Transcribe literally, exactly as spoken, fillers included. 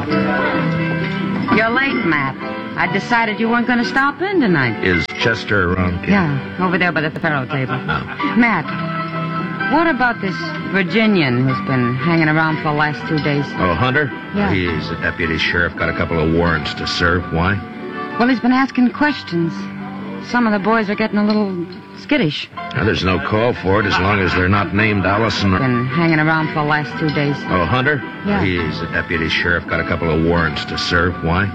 You're late, Matt. I decided you weren't going to stop in tonight. Is Chester around, Kid? Yeah, over there by the faro table. No. Matt, what about this Virginian who's been hanging around for the last two days? Oh, Hunter? Yeah. He's a deputy sheriff, got a couple of warrants to serve. Why? Well, he's been asking questions. Some of the boys are getting a little skittish. Now, there's no call for it as long as they're not named Allison or... Been hanging around for the last two days. Oh, Hunter? Yeah. He's a deputy sheriff, got a couple of warrants to serve. Why?